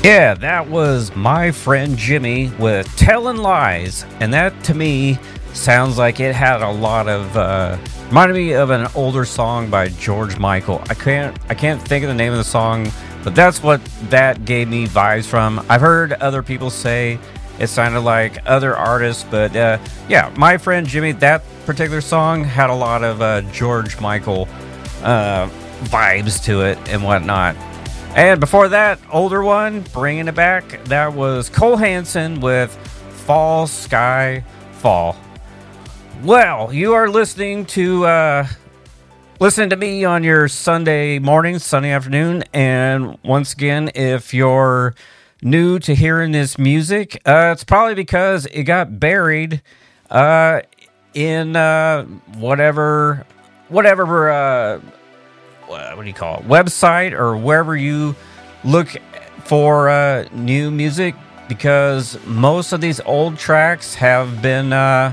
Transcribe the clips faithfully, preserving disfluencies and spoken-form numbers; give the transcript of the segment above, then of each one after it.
Yeah, that was my friend Jimmy with Telling Lies, and that to me sounds like it had a lot of uh, reminded me of an older song by George Michael. I can't I can't think of the name of the song, but that's what that gave me vibes from. I've heard other people say it sounded like other artists, but uh, yeah, my friend Jimmy, that particular song had a lot of uh, George Michael uh, vibes to it and whatnot. And before that, older one, bringing it back, that was Cole Hanson with Fall Sky Fall. Well, you are listening to uh, listen to me on your Sunday morning, Sunday afternoon. And once again, if you're new to hearing this music, uh, it's probably because it got buried uh, in uh, whatever, whatever, uh, what do you call it, website or wherever you look for uh, new music, because most of these old tracks have been uh,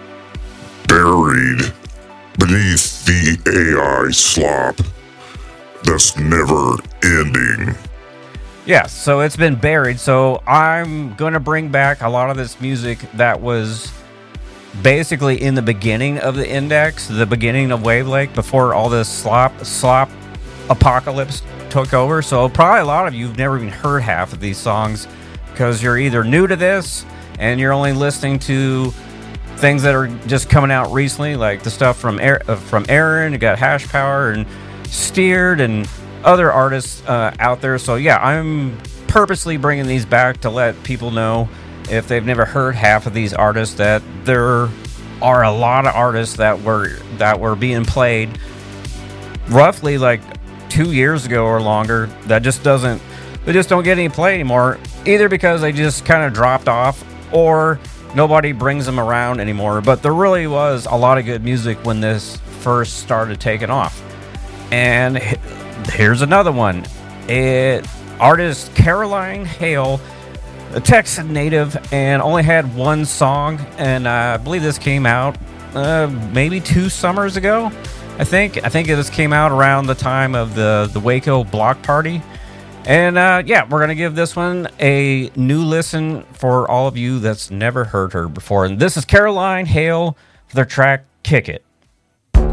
buried beneath the A I slop that's never ending. Yeah, so it's been buried. So I'm going to bring back a lot of this music that was basically in the beginning of the index, the beginning of Wavelake, before all this slop slop apocalypse took over. So probably a lot of you have never even heard half of these songs because you're either new to this and you're only listening to things that are just coming out recently, like the stuff from Air, uh, from Aaron. You got Hash Power and Steered and other artists uh, out there. So yeah, I'm purposely bringing these back to let people know, if they've never heard half of these artists, that there are a lot of artists that were that were being played roughly like two years ago or longer that just doesn't they just don't get any play anymore, either because they just kind of dropped off or nobody brings them around anymore. But there really was a lot of good music when this first started taking off. And here's another one. It artist Caroline Hale, a Texas native, and only had one song, and uh, I believe this came out uh, maybe two summers ago. I think I think this came out around the time of the the Waco block party, and uh, yeah, we're gonna give this one a new listen for all of you that's never heard her before. And this is Caroline Hale for their track "Kick It."